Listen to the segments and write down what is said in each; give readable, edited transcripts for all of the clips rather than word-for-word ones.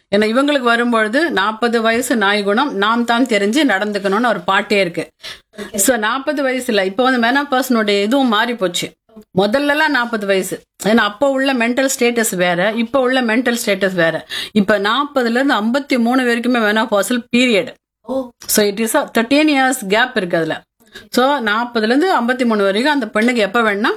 ஏன்னா இவங்களுக்கு வரும்பொழுது 40 வயசு நாய் குணம் நாம் தான் தெரிஞ்சு நடந்துக்கணும்னு ஒரு பாட்டே இருக்கு. ஸோ 40 வயசுல இப்போ வந்து மெனோபாஸ்னுடைய இதுவும் மாறி போச்சு. முதல்லலாம் 40 வயசு, ஏன்னா அப்போ உள்ள மென்டல் ஸ்டேட்டஸ் வேற, இப்போ உள்ள மென்டல் ஸ்டேட்டஸ் வேற. இப்ப 40ல இருந்து 53 வரைக்குமே menopausal period. So it is 13 years gap இருக்கு அதுல. ஸோ 40ல இருந்து 53 வரைக்கும் அந்த பெண்ணுக்கு எப்ப வேணா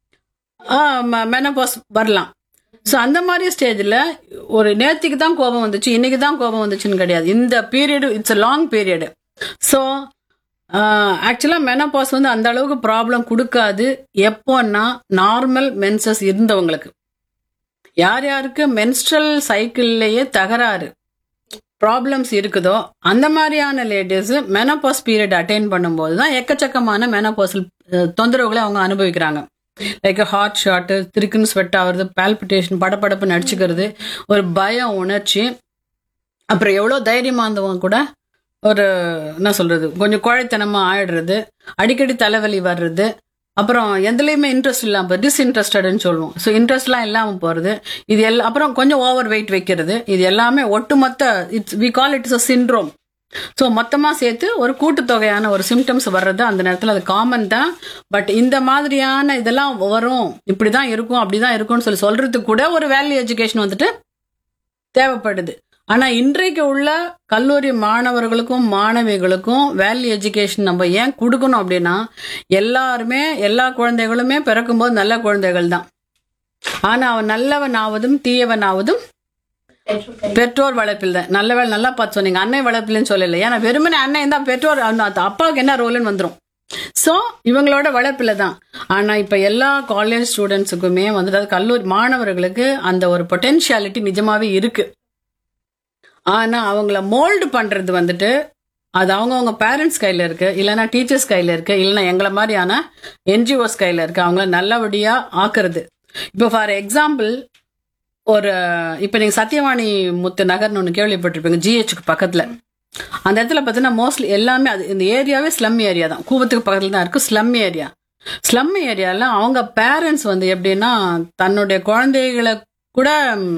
மெனோபாஸ் வரலாம். ஸோ அந்த மாதிரி ஸ்டேஜ்ல ஒரு நேத்திக்கு தான் கோபம் வந்துச்சு, இன்னைக்கு தான் கோபம் வந்துச்சுன்னு கிடையாது. இந்த period it's long period. So ஆக்சுவலா மெனோபாஸ் வந்து அந்த அளவுக்கு ப்ராப்ளம் கொடுக்காது எப்போன்னா நார்மல் மென்சஸ் இருந்தவங்களுக்கு. யார் யாருக்கு மென்ஸ்ட்ரல் சைக்கிள்லயே தகராறு ப்ராப்ளம்ஸ் இருக்குதோ அந்த மாதிரியான லேடிஸ் மெனோபாஸ் பீரியட் அட்டைன் பண்ணும்போது தான் எக்கச்சக்கமான மெனோபாசல் தொந்தரவுகளை அவங்க அனுபவிக்கிறாங்க. லைக் ஹார்ட் ஷாட், திருக்குன்னு ஸ்வெட் ஆகுறது, பால்பிட்டேஷன், படப்படப்பு நடிச்சுக்கிறது, ஒரு பயம் உணர்ச்சி, அப்புறம் எவ்வளோ தைரியமா இருந்தவங்க கூட ஒரு என்ன சொல்றது கொஞ்சம் குழைத்தனமா ஆயிடுறது, அடிக்கடி தலைவலி வர்றது, அப்புறம் எதுலையுமே இன்ட்ரெஸ்ட் இல்லாம டிஸ்இன்ட்ரெஸ்டட்னு சொல்லுவோம். ஸோ இன்ட்ரெஸ்ட்லாம் இல்லாமல் போறது, இது எல்லாம் அப்புறம் கொஞ்சம் ஓவர் வெயிட் வைக்கிறது, இது எல்லாமே ஒட்டுமொத்த we call it's a syndrome. So மொத்தமாக சேர்த்து ஒரு கூட்டுத்தொகையான ஒரு சிம்டம்ஸ் வர்றது அந்த நேரத்தில் அது காமன் தான். பட் இந்த மாதிரியான இதெல்லாம் வரும், இப்படிதான் இருக்கும், அப்படிதான் இருக்கும்னு சொல்றதுக்கு கூட ஒரு வேல்யூ எஜுகேஷன் வந்துட்டு தேவைப்படுது. ஆனா இன்றைக்கு உள்ள கல்லூரி மாணவர்களுக்கும் மாணவிகளுக்கும் வேல்யூ எஜுகேஷன் நம்ம ஏன் கொடுக்கணும் அப்படின்னா, எல்லாருமே எல்லா குழந்தைகளுமே பிறக்கும்போது நல்ல குழந்தைகள் தான். ஆனா அவன் நல்லவன் ஆவதும் தீயவன் ஆவதும் பெற்றோர் வளர்ப்பில் தான். நல்ல வேலை நல்லா பார்த்து சொன்னீங்க, அன்னை வளர்ப்பில்னு சொல்லலை. ஏன்னா வெறுமனே அன்னை இருந்தா பெற்றோர் அப்பாவுக்கு என்ன ரோல்னு வந்துடும். ஸோ இவங்களோட வளர்ப்பில தான். ஆனா இப்ப எல்லா காலேஜ் ஸ்டூடெண்ட்ஸுக்குமே வந்துட்டு கல்லூரி மாணவர்களுக்கு அந்த ஒரு பொட்டென்ஷியாலிட்டி நிஜமாவே இருக்கு. ஆனா அவங்கள மோல்டு பண்றது வந்துட்டு அது அவங்கவுங்க பேரண்ட்ஸ் கையில இருக்கு, இல்லைன்னா டீச்சர்ஸ் கையில இருக்கு, இல்லைன்னா எங்களை மாதிரியான என்ஜிஓஸ் கையில இருக்கு. அவங்கள நல்லபடியா ஆக்குறது. இப்போ ஃபார் எக்ஸாம்பிள் இப்ப நீங்க சத்தியவாணி முத்து நகர்னு ஒன்று கேள்விப்பட்டிருப்பீங்க, ஜிஹெச்சுக்கு பக்கத்துல. அந்த இடத்துல பார்த்தீங்கன்னா மோஸ்ட்லி எல்லாமே இந்த ஏரியாவே ஸ்லம் ஏரியா தான், கூவத்துக்கு பக்கத்துல தான் இருக்கு ஸ்லம் ஏரியா. ஸ்லம் ஏரியால அவங்க பேரண்ட்ஸ் வந்து எப்படின்னா தன்னுடைய குழந்தைகளை கூட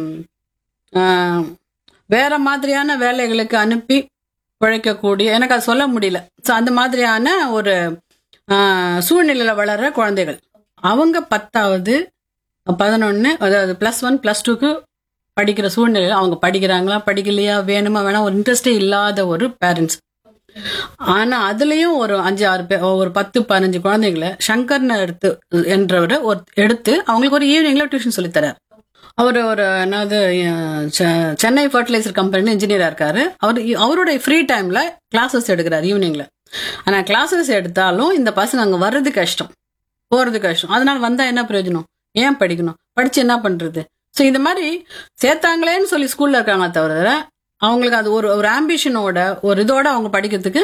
வேற மாதிரியான வேலைகளுக்கு அனுப்பி பிழைக்கக்கூடிய, எனக்கு அது சொல்ல முடியல. ஸோ அந்த மாதிரியான ஒரு சூழ்நிலையில வளர்ற குழந்தைகள் அவங்க 10வது 11 அதாவது +1 +2க்கு படிக்கிற சூழ்நிலையில அவங்க படிக்கிறாங்களா படிக்கலையா வேணுமா வேணா ஒரு இன்ட்ரெஸ்டே இல்லாத ஒரு பேரண்ட்ஸ். ஆனா அதுலயும் ஒரு 5-6 பேர், ஒரு 10-15 குழந்தைங்களை சங்கர்னு என்றவர் எடுத்து அவங்களுக்கு ஒரு ஈவினிங்ல டியூஷன் சொல்லித்தரார். அவர் என்னது சென்னை ஃபர்டிலைசர் கம்பெனில இன்ஜினியரா இருக்காரு. அவருடைய ஃப்ரீ டைம்ல கிளாஸஸ் எடுக்கிறார் ஈவினிங்ல. ஆனா கிளாஸஸ் எடுத்தாலும் இந்த பசங்க அங்க வர்றது கஷ்டம், போறது கஷ்டம். அதனால வந்தா என்ன பிரயோஜனம், ஏன் படிக்கணும், படிச்சு என்ன பண்றது? ஸோ இந்த மாதிரி சேர்த்தாங்களேன்னு சொல்லி ஸ்கூல்ல இருக்காங்க தவிர அவங்களுக்கு அது ஒரு ஆம்பிஷனோட ஒரு இதோட அவங்க படிக்கிறதுக்கு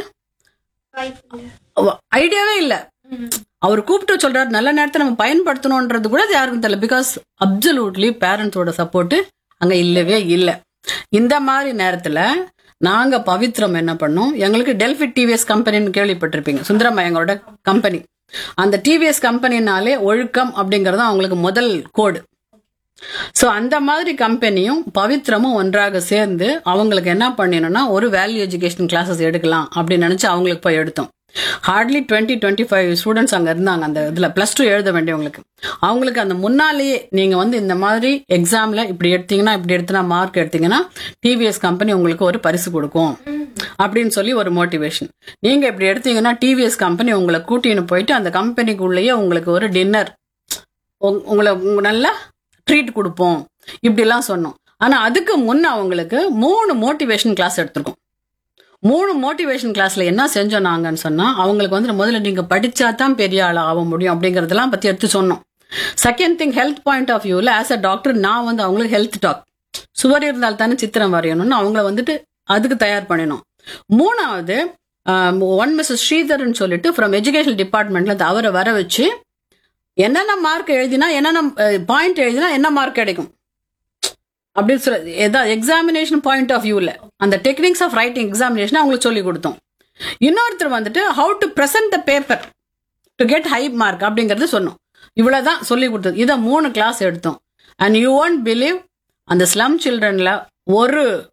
ஐடியாவே இல்லை. அவர் கூப்பிட்டு சொல்றாரு நல்ல நேரத்தை நம்ம பயன்படுத்தணும்ன்றது கூட யாருக்கும் தெரியல. பிகாஸ் அப்சல்யூட்லி பேரண்ட்ஸோட சப்போர்ட் அங்க இல்லவே இல்லை. இந்த மாதிரி நேரத்துல நாங்க பவித்ரம் என்ன பண்ணோம், எங்களுக்கு டெல்ஃபி டிவிஎஸ் கம்பெனின்னு கேள்விப்பட்டிருப்பீங்க, சுந்தரமயங்களோட கம்பெனி. அந்த டிவிஎஸ் கம்பெனினாலே ஒழுக்கம் அப்படிங்கறது அவங்களுக்கு முதல் கோடு. ஸோ அந்த மாதிரி கம்பெனியும் பவித்ரமும் ஒன்றாக சேர்ந்து அவங்களுக்கு என்ன பண்ணினோம்னா ஒரு வேல்யூ எஜுகேஷன் கிளாஸஸ் எடுக்கலாம் அப்படின்னு நினைச்சு அவங்களுக்கு போய் எடுத்தோம். ஹார்ட்லி 20-25 ஸ்டூடெண்ட்ஸ் அங்க இருந்தாங்க அந்த இதுல +2 எழுத வேண்டியவங்களுக்கு. அவங்களுக்கு அந்த முன்னாலேயே நீங்க வந்து இந்த மாதிரி எக்ஸாம்ல இப்படி எடுத்தீங்கன்னா, இப்படி எடுத்தனா மார்க் எடுத்தீங்கன்னா டிவிஎஸ் கம்பெனி உங்களுக்கு ஒரு பரிசு கொடுக்கும் அப்படின்னு சொல்லி ஒரு மோட்டிவேஷன். நீங்க இப்படி எடுத்தீங்கன்னா டிவிஎஸ் கம்பெனி உங்களை கூட்டின்னு போயிட்டு அந்த கம்பெனிக்குள்ளேயே உங்களுக்கு ஒரு டின்னர், உங்களை நல்லா ட்ரீட் கொடுப்போம் இப்படிலாம் சொன்னோம். ஆனா அதுக்கு முன்ன அவங்களுக்கு 3 மோட்டிவேஷன் கிளாஸ் எடுத்திருக்கோம். 3 மோட்டிவேஷன் கிளாஸ்ல என்ன செஞ்சோம் நாங்கன்னு சொன்னா, அவங்களுக்கு வந்து முதல்ல நீங்க படிச்சா தான் பெரிய ஆள் ஆக முடியும் அப்படிங்கறதெல்லாம் பத்தி எடுத்து சொன்னோம். Second thing, health point of வியூல ஆஸ் அ டாக்டர் நான் வந்து அவங்களுக்கு ஹெல்த் டாக், சுவர் இருந்தால் தானே சித்திரம் வரையணும்னு அவங்கள வந்துட்டு அதுக்கு தயார் பண்ணினோம். 3வது ஒன் மிஸ்ஸஸ் ஸ்ரீதர்ன்னு சொல்லிட்டு ஃப்ரம் எஜுகேஷன் டிபார்ட்மெண்ட்ல அவரை வர வச்சு என்னென்ன மார்க் எழுதினா என்னென்ன பாயிண்ட் எழுதினா என்ன மார்க் கிடைக்கும் அப்படின்னு சொல்ல ஏதாவது எக்ஸாமினேஷன் பாயிண்ட் ஆஃப் வியூல அந்த டெக்னிக்ஸ் ஆஃப் ரைட்டிங் எக்ஸாமினேஷன் அவங்களுக்கு சொல்லி கொடுத்தோம். இன்னொருத்தர் வந்துட்டு how to present the paper to get high mark அப்படிங்கறது சொன்னோம். இவ்வளவுதான் சொல்லி கொடுத்தது. இதை 3 கிளாஸ் எடுத்தோம். அண்ட் யூ ஒன்ட் பிலீவ், அந்த ஸ்லம் சில்ட்ரன்ல ஒரு